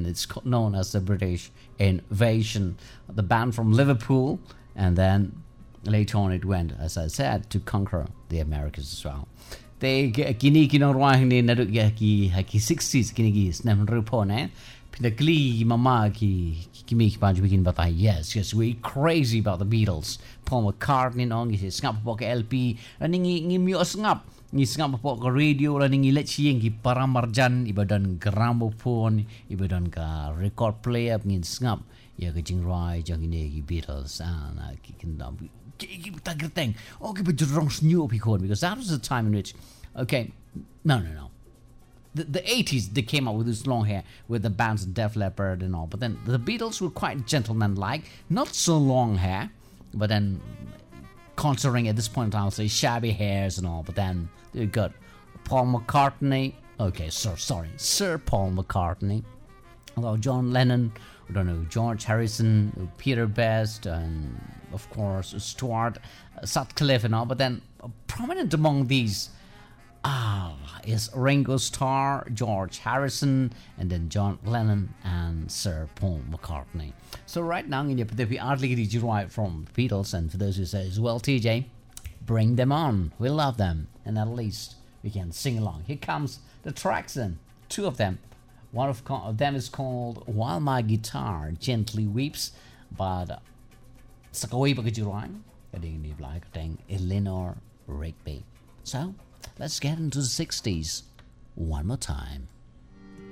and it's known as the British Invasion. The band from Liverpool, and then later on it went, as I said, to conquer the Americas as well. They kini kinorwang ni naru ki 60s kini snam rupo ne. Pinagli mama ki kimi banj begin batai. Yes, we crazy about the Beatles. Paul McCartney nong is ngap pok LP ningi mio ngap. Ni ngap pok radio la ningi lechi ngi paramarjan ibadan gramophone ibadan ka record player ngin ngap ya ke jingrai jang ini ki Beatles ana ki kendam ki tagerteng. Okay, but the wrong new because that was the time in which no. The 80s, they came out with this long hair with the bands Def Leppard and all. But then the Beatles were quite gentleman-like. Not so long hair. But then, considering at this point in time, I'll say shabby hairs and all. But then, you got Paul McCartney. Okay, Sir Paul McCartney. Although John Lennon, I don't know, George Harrison, Peter Best, and of course, Stuart Sutcliffe and all. But then, prominent among these is Ringo Starr, George Harrison, and then John Lennon and Sir Paul McCartney. So right now, in the hardly get right from Beatles, and for those who say as well, TJ, bring them on. We love them, and at least we can sing along. Here comes the tracks then, two of them. One of them is called While My Guitar Gently Weeps, but Sakaway Bagajuran, getting like Eleanor Rigby. So let's get into the 60s one more time.